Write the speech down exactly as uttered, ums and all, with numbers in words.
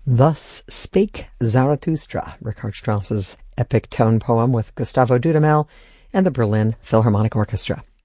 Thus Spake Zarathustra, Richard Strauss's epic tone poem with Gustavo Dudamel and the Berlin Philharmonic Orchestra.